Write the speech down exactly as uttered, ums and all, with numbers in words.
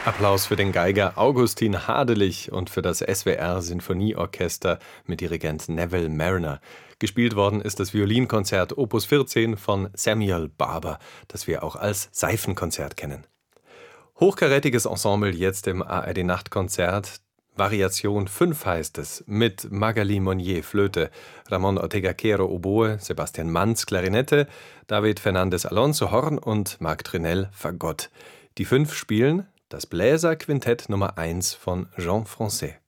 Applaus für den Geiger Augustin Hadelich und für das S W R-Sinfonieorchester mit Dirigent Neville Marriner. Gespielt worden ist das Violinkonzert Opus vierzehn von Samuel Barber, das wir auch als Seifenkonzert kennen. Hochkarätiges Ensemble jetzt im A R D-Nachtkonzert. Variation fünf heißt es, mit Magali Monnier Flöte, Ramon Ortega-Quero Oboe, Sebastian Manz Klarinette, David Fernandez Alonso Horn und Marc Trinell Fagott. Die fünf spielen das Bläserquintett Nummer eins von Jean Francais.